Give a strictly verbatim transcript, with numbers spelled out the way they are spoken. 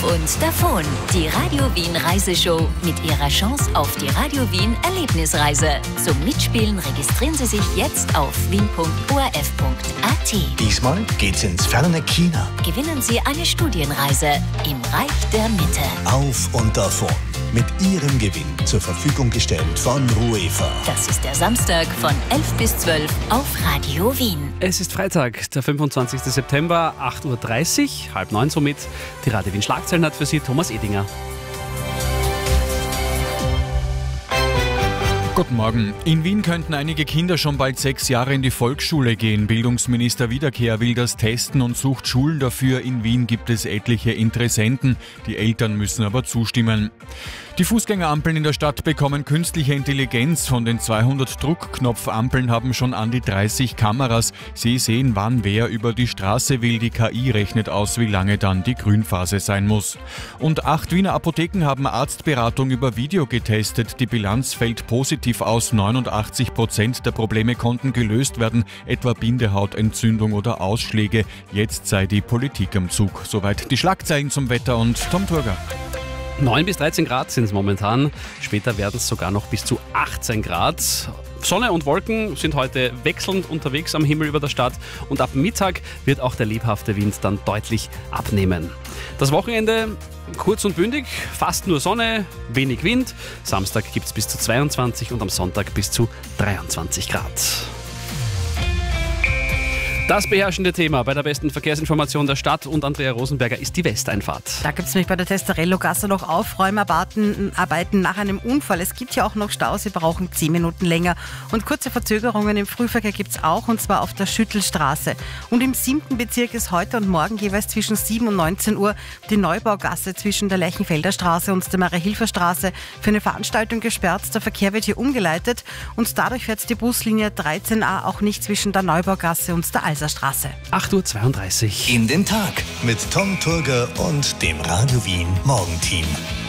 und davon. Die Radio Wien Reiseshow mit ihrer Chance auf die Radio Wien Erlebnisreise. Zum Mitspielen registrieren Sie sich jetzt auf wien punkt o r f punkt a t. Diesmal geht's ins ferne China. Gewinnen Sie eine Studienreise im Reich der Mitte. Auf und davon. Mit Ihrem Gewinn zur Verfügung gestellt von UEFA. Das ist der Samstag von elf bis zwölf auf Radio Wien. Es ist Freitag, der fünfundzwanzigsten September, acht Uhr dreißig, halb neun somit. Die Radio Wien Schlagzeilen hat für Sie Thomas Edinger. Guten Morgen. In Wien könnten einige Kinder schon bald sechs Jahre in die Volksschule gehen. Bildungsminister Wiederkehr will das testen und sucht Schulen dafür. In Wien gibt es etliche Interessenten. Die Eltern müssen aber zustimmen. Die Fußgängerampeln in der Stadt bekommen künstliche Intelligenz. Von den zweihundert Druckknopfampeln haben schon an die dreißig Kameras. Sie sehen, wann wer über die Straße will. Die K I rechnet aus, wie lange dann die Grünphase sein muss. Und acht Wiener Apotheken haben Arztberatung über Video getestet. Die Bilanz fällt positiv aus. neunundachtzig Prozent der Probleme konnten gelöst werden, etwa Bindehautentzündung oder Ausschläge. Jetzt sei die Politik am Zug. Soweit die Schlagzeilen zum Wetter und Tom Turger. neun bis dreizehn Grad sind es momentan. Später werden es sogar noch bis zu achtzehn Grad. Sonne und Wolken sind heute wechselnd unterwegs am Himmel über der Stadt und ab Mittag wird auch der lebhafte Wind dann deutlich abnehmen. Das Wochenende kurz und bündig, fast nur Sonne, wenig Wind. Samstag gibt es bis zu zweiundzwanzig und am Sonntag bis zu dreiundzwanzig Grad. Das beherrschende Thema bei der besten Verkehrsinformation der Stadt und Andrea Rosenberger ist die Westeinfahrt. Da gibt es nämlich bei der Testarello-Gasse noch Aufräumarbeiten Arbeiten nach einem Unfall. Es gibt ja auch noch Staus, sie brauchen zehn Minuten länger. Und kurze Verzögerungen im Frühverkehr gibt es auch, und zwar auf der Schüttelstraße. Und im siebten Bezirk ist heute und morgen jeweils zwischen sieben und neunzehn Uhr die Neubaugasse zwischen der Lerchenfelder Straße und der Maria-Hilfer-Straße für eine Veranstaltung gesperrt. Der Verkehr wird hier umgeleitet und dadurch fährt die Buslinie dreizehn a auch nicht zwischen der Neubaugasse und der Alserstraße. acht Uhr zweiunddreißig. In den Tag mit Tom Turger und dem Radio Wien Morgenteam.